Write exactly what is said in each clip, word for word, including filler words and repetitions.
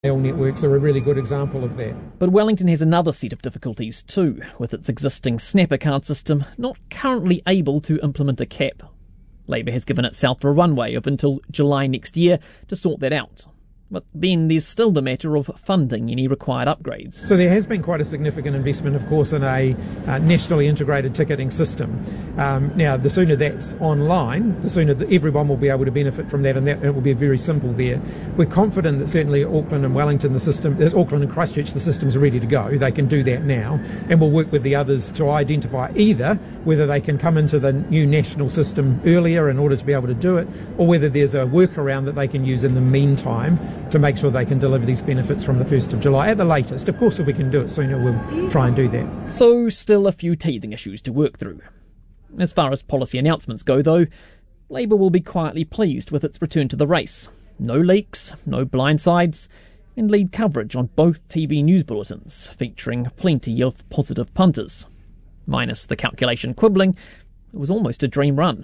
Rail networks are a really good example of that. But Wellington has another set of difficulties too, with its existing snapper card system not currently able to implement a cap. Labour has given itself a runway of until July next year to sort that out. But then there's still the matter of funding any required upgrades. So there has been quite a significant investment, of course, in a uh, nationally integrated ticketing system. Um, now, the sooner that's online, the sooner that everyone will be able to benefit from that, and that it will be very simple there. We're confident that certainly Auckland and Wellington, the system, uh, Auckland and Christchurch, the systems are ready to go. They can do that now, and we'll work with the others to identify either whether they can come into the new national system earlier in order to be able to do it, or whether there's a workaround that they can use in the meantime to make sure they can deliver these benefits from the first of July at the latest. Of course, if we can do it sooner, we'll try and do that. So still a few teething issues to work through. As far as policy announcements go, though, Labour will be quietly pleased with its return to the race. No leaks, no blindsides, and lead coverage on both T V news bulletins, featuring plenty of positive punters. Minus the calculation quibbling, it was almost a dream run.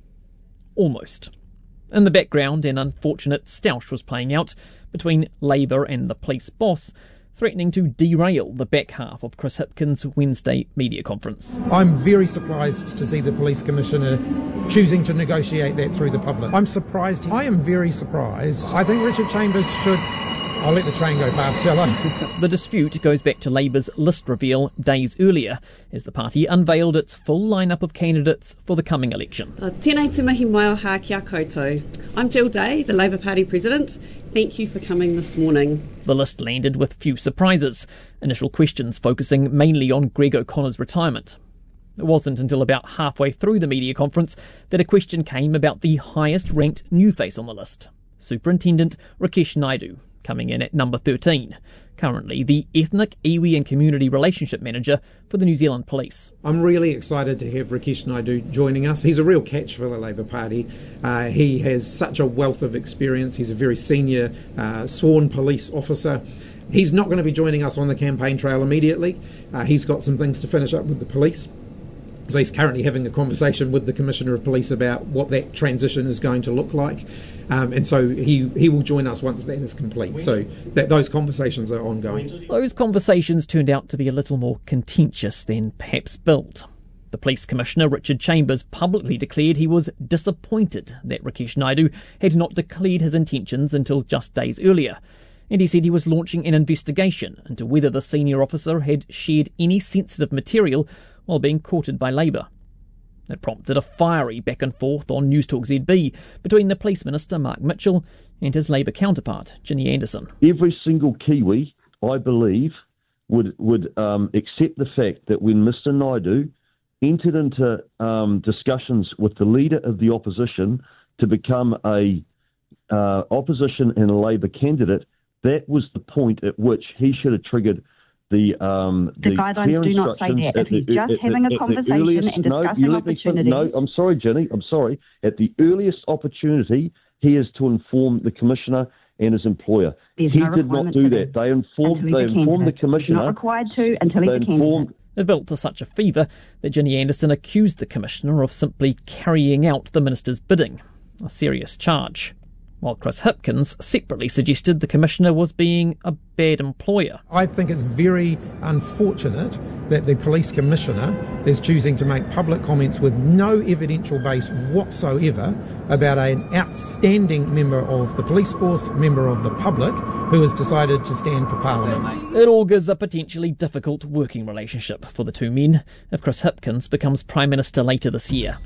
Almost. In the background, an unfortunate stoush was playing out between Labour and the police boss, threatening to derail the back half of Chris Hipkins' Wednesday media conference. I'm very surprised to see the Police Commissioner choosing to negotiate that through the public. I'm surprised. I am very surprised. I think Richard Chambers should... I'll let the train go past, shall I? The dispute goes back to Labour's list reveal days earlier, as the party unveiled its full lineup of candidates for the coming election. Tēnei te mihi mai o hā kia koutou. I'm Jill Day, the Labour Party President. Thank you for coming this morning. The list landed with few surprises, initial questions focusing mainly on Greg O'Connor's retirement. It wasn't until about halfway through the media conference that a question came about the highest-ranked new face on the list, Superintendent Rakesh Naidu, coming in at number thirteen, currently the Ethnic, Iwi and Community Relationship Manager for the New Zealand Police. I'm really excited to have Rakesh Naidu joining us. He's a real catch for the Labour Party. Uh, he has such a wealth of experience. He's a very senior uh, sworn police officer. He's not going to be joining us on the campaign trail immediately. Uh, he's got some things to finish up with the police. So he's currently having a conversation with the Commissioner of Police about what that transition is going to look like. Um, and so he, he will join us once that is complete. So that those conversations are ongoing. Those conversations turned out to be a little more contentious than perhaps built. The Police Commissioner, Richard Chambers, publicly declared he was disappointed that Rakesh Naidu had not declared his intentions until just days earlier. And he said he was launching an investigation into whether the senior officer had shared any sensitive material while being courted by Labour. It prompted a fiery back and forth on Newstalk Z B between the Police Minister Mark Mitchell and his Labour counterpart, Ginny Anderson. Every single Kiwi, I believe, would would um, accept the fact that when Mister Naidu entered into um, discussions with the leader of the opposition to become a uh, opposition and a Labour candidate, that was the point at which he should have triggered The, um, the, the guidelines do not say that. If he's just having a conversation earliest, and discussing no, opportunities... No, I'm sorry, Jenny, I'm sorry. At the earliest opportunity, he is to inform the Commissioner and his employer. There's he no did not do that. They informed, they informed the Commissioner... He's not required to until he's a candidate. It built to such a fever that Ginny Anderson accused the Commissioner of simply carrying out the Minister's bidding, a serious charge. While Chris Hipkins separately suggested the Commissioner was being a bad employer. I think it's very unfortunate that the Police Commissioner is choosing to make public comments with no evidential base whatsoever about an outstanding member of the police force, member of the public, who has decided to stand for Parliament. It augurs a potentially difficult working relationship for the two men if Chris Hipkins becomes Prime Minister later this year.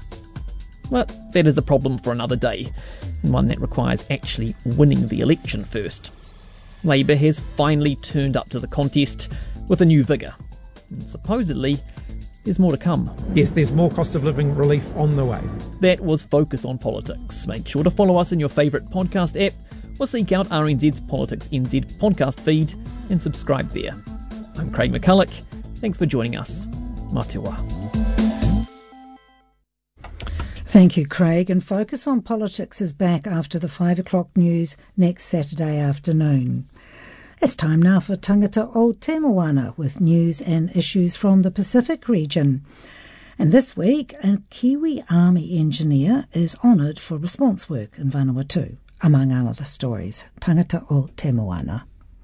But that is a problem for another day, and one that requires actually winning the election first. Labour has finally turned up to the contest with a new vigour, and supposedly there's more to come. Yes, there's more cost of living relief on the way. That was Focus on Politics. Make sure to follow us in your favourite podcast app, or seek out R N Z's Politics N Z podcast feed and subscribe there. I'm Craig McCulloch. Thanks for joining us. Mā te wā. Thank you, Craig. And Focus on Politics is back after the five o'clock news next Saturday afternoon. It's time now for Tangata o Te Moana with news and issues from the Pacific region. And this week, a Kiwi Army engineer is honoured for response work in Vanuatu, among other stories. Tangata o Te Moana.